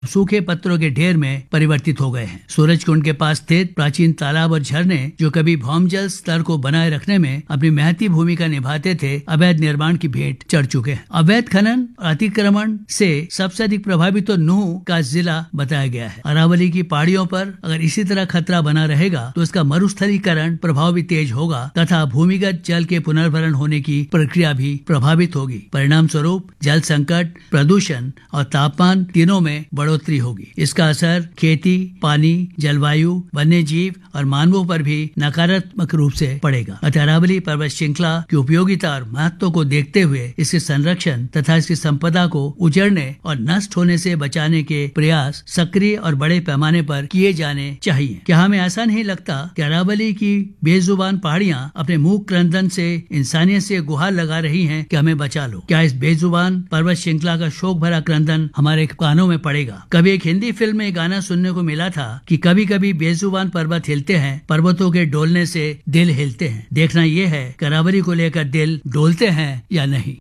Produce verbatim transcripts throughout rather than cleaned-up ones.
सूखे पत्थरों के ढेर में परिवर्तित हो गए हैं। सूरज कुंड के पास स्थित प्राचीन तालाब और झरने जो कभी भौमजल स्तर को बनाए रखने में अपनी महती भूमिका निभाते थे, अवैध निर्माण की भेंट चढ़ चुके हैं। अवैध खनन और अतिक्रमण से सबसे अधिक प्रभावित तो नूह का जिला बताया गया है। अरावली की पहाड़ियों पर अगर इसी तरह खतरा बना रहेगा तो इसका मरुस्थलीकरण प्रभाव भी तेज होगा तथा भूमिगत जल के पुनर्भरण होने की प्रक्रिया भी प्रभावित होगी। परिणाम स्वरूप जल संकट, प्रदूषण और तापमान तीनों में बढ़ोतरी होगी। इसका असर खेती, पानी, जलवायु, वन्य जीव और मानवों पर भी नकारात्मक रूप से पड़ेगा। अतः अरावली पर्वत श्रृंखला की उपयोगिता और महत्व को देखते हुए इसके संरक्षण तथा इसकी संपदा को उजड़ने और नष्ट होने से बचाने के प्रयास सक्रिय और बड़े पैमाने पर किए जाने चाहिए। क्या हमें ऐसा नहीं लगता कि अरावली की बेजुबान पहाड़ियां अपने मूक क्रंदन से इंसानियत से गुहार लगा रही हैं कि हमें बचा लो? क्या इस बेजुबान पर्वत श्रृंखला का शोक भरा क्रंदन हमारे कानों में पड़ेगा? कभी एक हिंदी फिल्म में गाना सुनने को मिला था कि कभी कभी बेजुबान पर्वत हिलते हैं, पर्वतों के डोलने से दिल हिलते हैं। देखना यह है कि अरावली को लेकर दिल डोलते हैं या नहीं।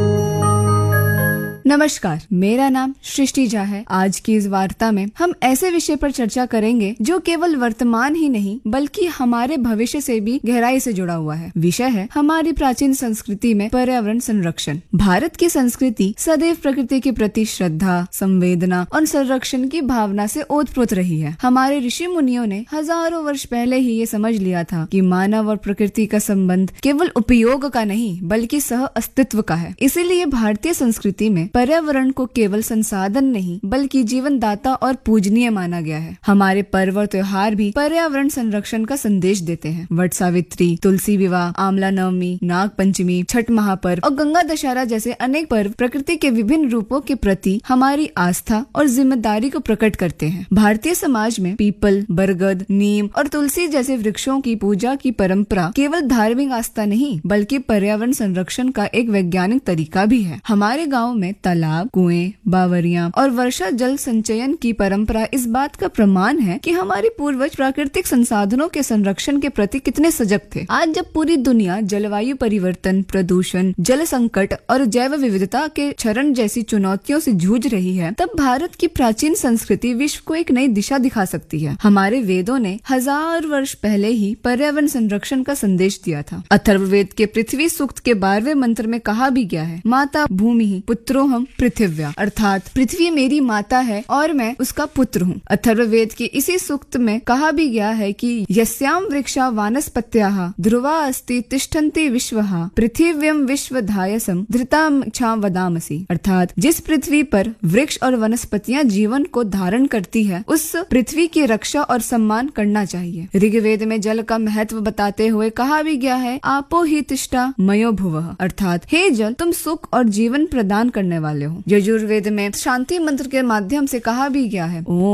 नमस्कार, मेरा नाम सृष्टि झा है। आज की इस वार्ता में हम ऐसे विषय पर चर्चा करेंगे जो केवल वर्तमान ही नहीं बल्कि हमारे भविष्य से भी गहराई से जुड़ा हुआ है। विषय है हमारी प्राचीन संस्कृति में पर्यावरण संरक्षण। भारत की संस्कृति सदैव प्रकृति के प्रति श्रद्धा, संवेदना और संरक्षण की भावना से ओतप्रोत रही है। हमारे ऋषि मुनियों ने हजारों वर्ष पहले ही ये समझ लिया था कि मानव और प्रकृति का संबंध केवल उपयोग का नहीं बल्कि सह अस्तित्व का है। इसीलिए भारतीय संस्कृति में पर्यावरण को केवल संसाधन नहीं बल्कि जीवन दाता और पूजनीय माना गया है। हमारे पर्व और त्योहार भी पर्यावरण संरक्षण का संदेश देते हैं। वट सावित्री, तुलसी विवाह, आमला नवमी, नाग पंचमी, छठ महापर्व और गंगा दशहरा जैसे अनेक पर्व प्रकृति के विभिन्न रूपों के प्रति हमारी आस्था और जिम्मेदारी को प्रकट करते हैं। भारतीय समाज में पीपल, बरगद, नीम और तुलसी जैसे वृक्षों की पूजा की परंपरा केवल धार्मिक आस्था नहीं बल्कि पर्यावरण संरक्षण का एक वैज्ञानिक तरीका भी है। हमारे गाँव में तालाब, कुएं, बावरियां और वर्षा जल संचयन की परंपरा इस बात का प्रमाण है कि हमारे पूर्वज प्राकृतिक संसाधनों के संरक्षण के प्रति कितने सजग थे। आज जब पूरी दुनिया जलवायु परिवर्तन, प्रदूषण, जल संकट और जैव विविधता के क्षरण जैसी चुनौतियों से जूझ रही है, तब भारत की प्राचीन संस्कृति विश्व को एक नई दिशा दिखा सकती है। हमारे वेदों ने हजार वर्ष पहले ही पर्यावरण संरक्षण का संदेश दिया था। अथर्ववेद के पृथ्वी सूक्त के बारहवें मंत्र में कहा भी गया है, माता भूमि पुत्रो हम पृथिव्या, अर्थात पृथ्वी मेरी माता है और मैं उसका पुत्र हूँ। अथर्ववेद के इसी सूक्त में कहा भी गया है कि यस्याम वृक्षा वानस्पत्याः ध्रुवा अस्ति तिष्ठन्ति विश्वः पृथिव्यम विश्वधायसम धृताम छा वदामसि, अर्थात जिस पृथ्वी पर वृक्ष और वनस्पतियाँ जीवन को धारण करती है उस पृथ्वी की रक्षा और सम्मान करना चाहिए। ऋग्वेद में जल का महत्व बताते हुए कहा भी गया है, आपो ही तिष्ठा मयो भुवः, अर्थात हे जल तुम सुख और जीवन प्रदान करने वाले हो। यजुर्वेद में शांति मंत्र के माध्यम से कहा भी गया है, ओम